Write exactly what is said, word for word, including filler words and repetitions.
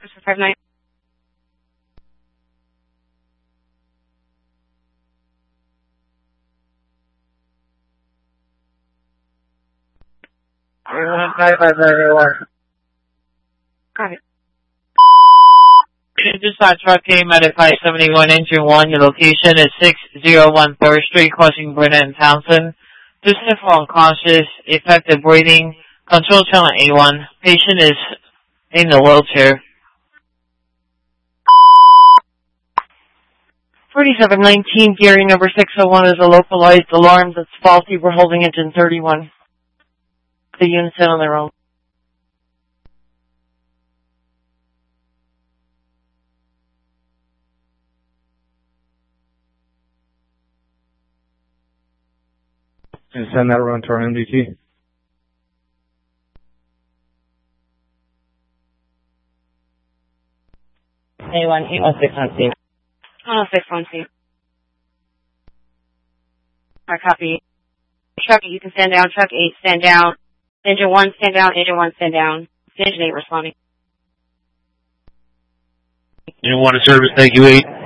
five nine. five five nine one. Got it. Dispatch truck came at a five seventy-one engine one. Your location is six oh one third Street, crossing Burnett and Townsend. Just for unconscious, effective breathing. Control channel A one. Patient is in the wheelchair. forty-seven nineteen, gearing number six oh one is a localized alarm that's faulty. We're holding engine thirty-one. The unit's in on their own. And send that around to our M D T. A one, eight one six on scene. one oh six on scene. Alright, copy. Truck eight, you can stand down. Truck eight, stand down. Engine one, stand down. Engine one, stand down. Engine eight responding. Engine one to service, thank you, eight.